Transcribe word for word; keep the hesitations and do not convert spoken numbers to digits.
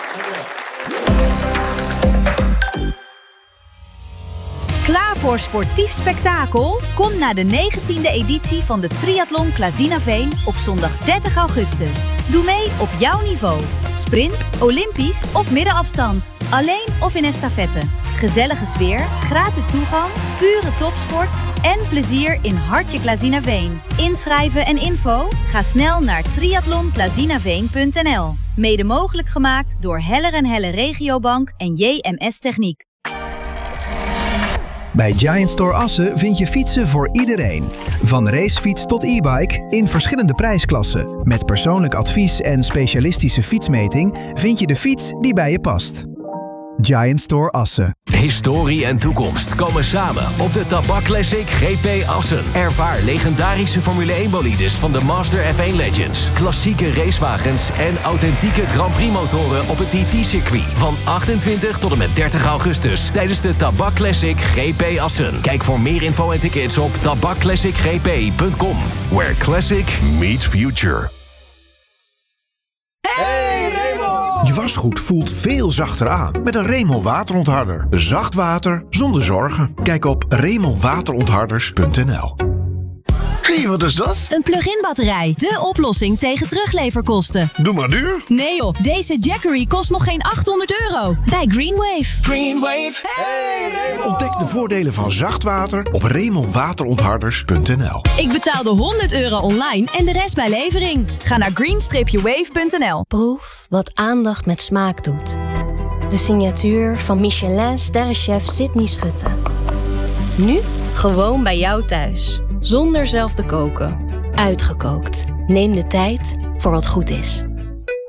Klaar voor sportief spektakel? Kom naar de negentiende editie van de Triathlon Klazinaveen op zondag dertig augustus. Doe mee op jouw niveau. Sprint, olympisch of middenafstand. Alleen of in estafette. Gezellige sfeer, gratis toegang, pure topsport en plezier in Hartje Klazinaveen. Inschrijven en info? Ga snel naar triathlon klazinaveen punt n l. Mede mogelijk gemaakt door Heller en Helle Regiobank en J M S Techniek. Bij Giant Store Assen vind je fietsen voor iedereen. Van racefiets tot e-bike in verschillende prijsklassen. Met persoonlijk advies en specialistische fietsmeting vind je de fiets die bij je past. Giant Store Assen. Historie en toekomst komen samen op de Tabak Classic G P Assen. Ervaar legendarische Formule één bolides van de Master F één Legends, klassieke racewagens en authentieke Grand Prix motoren op het T T-circuit. Van achtentwintig tot en met dertig augustus tijdens de Tabak Classic G P Assen. Kijk voor meer info en tickets op tabak classic g p punt com. Where classic meets future. Je wasgoed voelt veel zachter aan met een Remel waterontharder. Zacht water zonder zorgen. Kijk op remel waterontharders punt n l. Hé, hey, wat is dat? Een plug-in batterij. De oplossing tegen terugleverkosten. Doe maar duur. Nee joh, deze Jackery kost nog geen achthonderd euro. Bij Greenwave. Greenwave. Hey, Remel. Ontdek de voordelen van zacht water op remel waterontharders punt n l. Ik betaalde honderd euro online en de rest bij levering. Ga naar green wave punt n l. Proef wat aandacht met smaak doet. De signatuur van Michelin sterrenchef Sydney Schutte. Nu gewoon bij jou thuis. Zonder zelf te koken. Uitgekookt. Neem de tijd voor wat goed is.